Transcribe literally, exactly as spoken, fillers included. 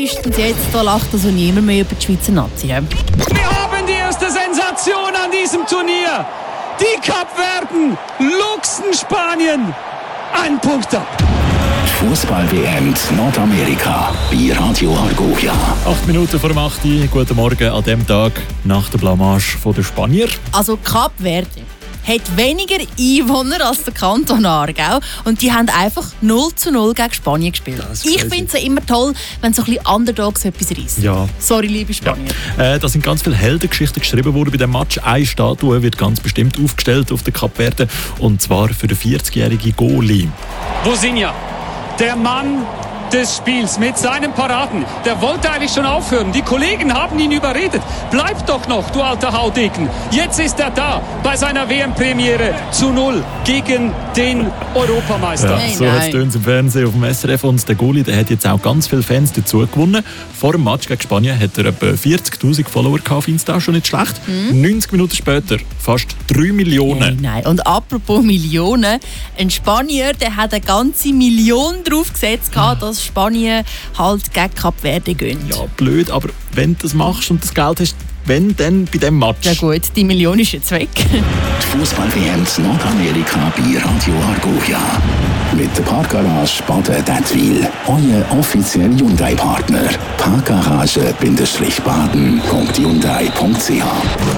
Wenigstens jetzt da lacht also niemand mehr über die Schweizer Nazi. Wir haben die erste Sensation an diesem Turnier. Die Kapverden luchsen Spanien. Ein Punkt ab. Fußball-W M Nordamerika bei Radio Argovia. Acht Minuten vor dem acht. Guten Morgen an dem Tag nach der Blamage der Spanier. Also Kap Verde hat weniger Einwohner als der Kanton Aargau und die haben einfach null zu null gegen Spanien gespielt. Ich finde es ja immer toll, wenn so ein bisschen Underdogs etwas reissen. Ja. Sorry, liebe Spanier. Ja. Äh, da sind ganz viele Heldengeschichten geschrieben worden bei dem Match. Eine Statue wird ganz bestimmt aufgestellt auf der Kap Verde, und zwar für den vierzigjährigen Goalie. Vozinha, der Mann des Spiels mit seinen Paraden. Der wollte eigentlich schon aufhören. Die Kollegen haben ihn überredet. Bleib doch noch, du alter Haudegen. Jetzt ist er da bei seiner W M-Premiere zu null gegen den Europameister. Ja, Hey, so hat es im Fernsehen auf dem S R F. Und der Goalie, der hat jetzt auch ganz viele Fans dazu gewonnen. Vor dem Match gegen Spanien hat er etwa vierzigtausend Follower auf Insta, schon nicht schlecht. Mhm. neunzig Minuten später fast drei Millionen. Nein, nein. Und apropos Millionen, ein Spanier, der hat eine ganze Million drauf gesetzt, gehabt, dass Spanien halt gegen Kap Verde gönnt. Ja, blöd, aber wenn du das machst und das Geld hast, wenn dann bei diesem Match? Ja gut, die Million ist jetzt weg. Die Fußball-W M Nordamerika bei Radio Argovia. Mit der Parkgarage Baden-Dettwil. Euer offizieller Hyundai-Partner. parkgarage Bindestrich baden Punkt hyundai Punkt c h